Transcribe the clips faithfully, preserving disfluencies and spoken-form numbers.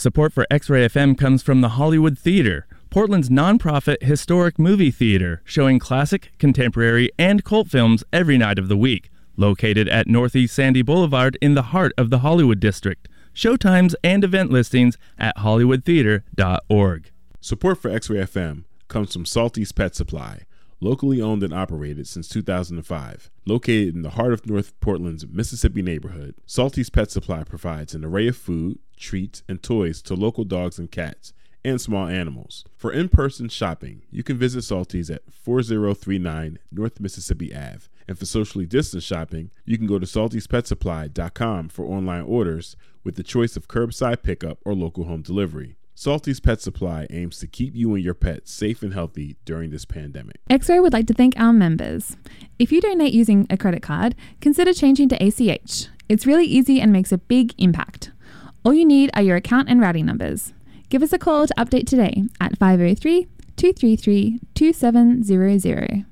Support for X-Ray F M comes from the Hollywood Theater, Portland's nonprofit historic movie theater, showing classic, contemporary, and cult films every night of the week. Located at Northeast Sandy Boulevard in the heart of the Hollywood District. Showtimes and event listings at hollywood theater dot org. Support for X-Ray F M comes from Salty's Pet Supply, locally owned and operated since two thousand five. Located in the heart of North Portland's Mississippi neighborhood, Salty's Pet Supply provides an array of food, treats, and toys to local dogs and cats, and small animals. For in-person shopping, you can visit Salty's at four oh three nine North Mississippi Avenue. And for socially distanced shopping, you can go to saltys pet supply dot com for online orders with the choice of curbside pickup or local home delivery. Salty's Pet Supply aims to keep you and your pets safe and healthy during this pandemic. X-Ray would like to thank our members. If you donate using a credit card, consider changing to A C H. It's really easy and makes a big impact. All you need are your account and routing numbers. Give us a call to update today at five oh three, two three three, two seven zero zero.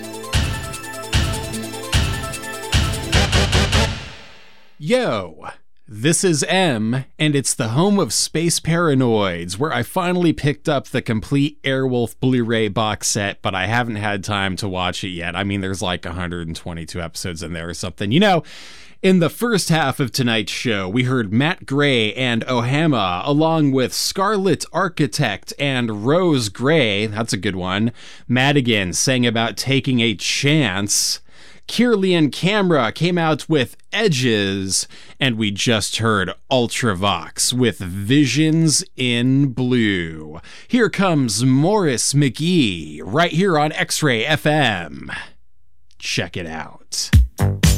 Yo, this is M, and it's the home of Space Paranoids, where I finally picked up the complete Airwolf Blu-ray box set, but I haven't had time to watch it yet. I mean, there's like one hundred twenty-two episodes in there or something. You know, in the first half of tonight's show, we heard Matt Gray and Ohama, along with Scarlet Architect and Rose Gray, that's a good one. Madigan sang about taking a chance. Kirlian Camera came out with Edges, and we just heard Ultravox with Visions in Blue. Here comes Morris McGee, right here on X-Ray F M. Check it out.